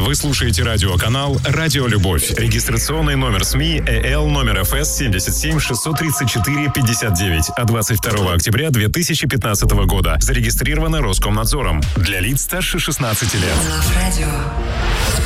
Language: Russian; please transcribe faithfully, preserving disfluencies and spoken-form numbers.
Вы слушаете радиоканал «Радио Любовь». Регистрационный номер СМИ ЭЛ номер ФС семьдесят семь шестьсот тридцать четыре пятьдесят девять от двадцать второго октября две тысячи пятнадцатого года. Зарегистрировано Роскомнадзором. Для лиц старше шестнадцати лет.